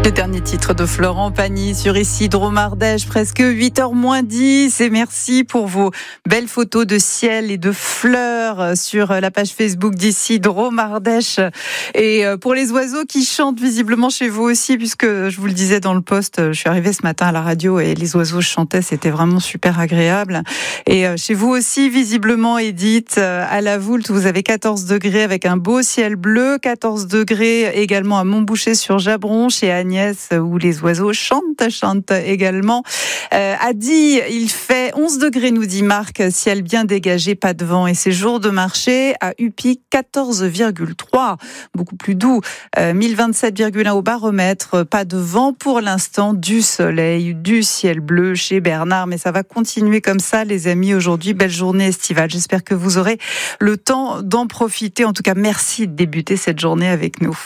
Le dernier titre de Florent Pagny sur Isidro Ardèche, presque 8h moins 10. Et merci pour vos belles photos de ciel et de fleurs sur la page Facebook d'Isidro Ardèche. Et pour les oiseaux qui chantent visiblement chez vous aussi, puisque je vous le disais dans le post, je suis arrivée ce matin à la radio et les oiseaux chantaient, c'était vraiment super agréable. Et chez vous aussi, visiblement, Edith, à la Voulte, vous avez 14 degrés avec un beau ciel bleu, 14 degrés également à Montboucher-sur-Jabron, chez Agnès, où les oiseaux chantent également. À Die, il fait 11 degrés, nous dit Marc, ciel bien dégagé, pas de vent, et c'est jour de marché. À Upi, 14,3, beaucoup plus doux, 1027,1 au baromètre, pas de vent pour l'instant, du soleil, du ciel bleu chez Bernard, mais ça va continuer comme ça, les amis. Aujourd'hui, belle journée estivale, j'espère que vous aurez le temps d'en profiter. En tout cas, merci de débuter cette journée avec nous.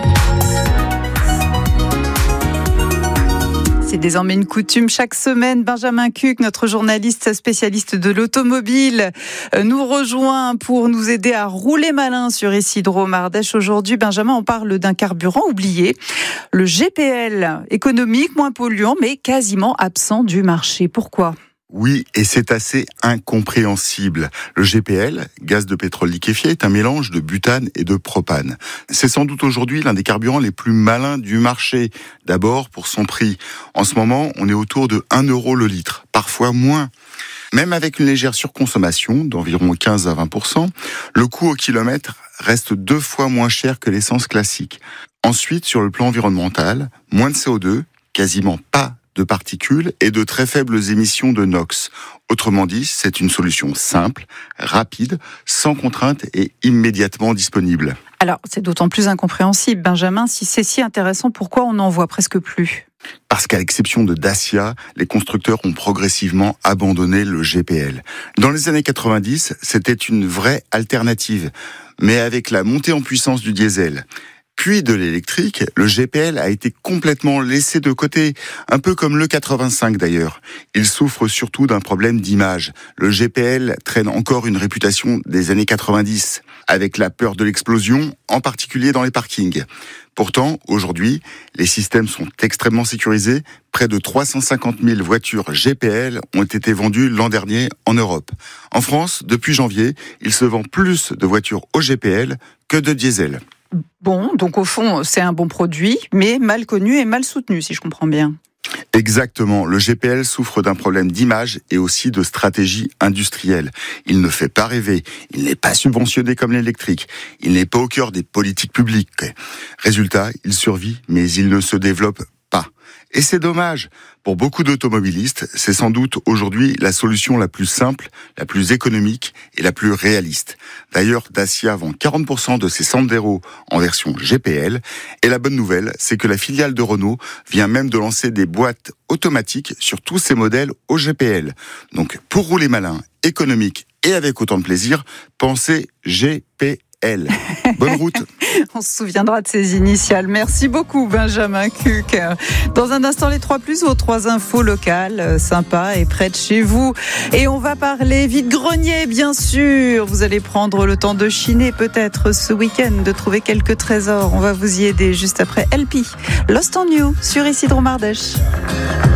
C'est désormais une coutume. Chaque semaine, Benjamin Cuc, notre journaliste spécialiste de l'automobile, nous rejoint pour nous aider à rouler malin sur Isidro Ardèche. Aujourd'hui, Benjamin, on parle d'un carburant oublié, le GPL, économique, moins polluant, mais quasiment absent du marché. Pourquoi ? Oui, et c'est assez incompréhensible. Le GPL, gaz de pétrole liquéfié, est un mélange de butane et de propane. C'est sans doute aujourd'hui l'un des carburants les plus malins du marché. D'abord pour son prix. En ce moment, on est autour de 1 euro le litre, parfois moins. Même avec une légère surconsommation d'environ 15 à 20%, le coût au kilomètre reste 2 fois moins cher que l'essence classique. Ensuite, sur le plan environnemental, moins de CO2, quasiment pas de particules et de très faibles émissions de NOx. Autrement dit, c'est une solution simple, rapide, sans contrainte et immédiatement disponible. Alors, c'est d'autant plus incompréhensible, Benjamin, si c'est si intéressant, pourquoi on n'en voit presque plus ? Parce qu'à l'exception de Dacia, les constructeurs ont progressivement abandonné le GPL. Dans les années 90, c'était une vraie alternative, mais avec la montée en puissance du diesel, puis de l'électrique, le GPL a été complètement laissé de côté, un peu comme le 85 d'ailleurs. Il souffre surtout d'un problème d'image. Le GPL traîne encore une réputation des années 90, avec la peur de l'explosion, en particulier dans les parkings. Pourtant, aujourd'hui, les systèmes sont extrêmement sécurisés. Près de 350 000 voitures GPL ont été vendues l'an dernier en Europe. En France, depuis janvier, il se vend plus de voitures au GPL que de diesel. Bon, donc au fond, c'est un bon produit, mais mal connu et mal soutenu, si je comprends bien. Exactement. Le GPL souffre d'un problème d'image et aussi de stratégie industrielle. Il ne fait pas rêver. Il n'est pas subventionné comme l'électrique. Il n'est pas au cœur des politiques publiques. Résultat, il survit, mais il ne se développe pas. Et c'est dommage. Pour beaucoup d'automobilistes, c'est sans doute aujourd'hui la solution la plus simple, la plus économique et la plus réaliste. D'ailleurs, Dacia vend 40% de ses Sandero en version GPL. Et la bonne nouvelle, c'est que la filiale de Renault vient même de lancer des boîtes automatiques sur tous ses modèles au GPL. Donc, pour rouler malin, économique et avec autant de plaisir, pensez GPL. Bonne route. On se souviendra de ces initiales. Merci beaucoup, Benjamin Cuc. Dans un instant, les 3+, vos 3 infos locales, sympas et près de chez vous. Et on va parler vide-grenier, bien sûr. Vous allez prendre le temps de chiner, peut-être, ce week-end, de trouver quelques trésors. On va vous y aider juste après LP. Lost on You, sur Isidro Ardèche.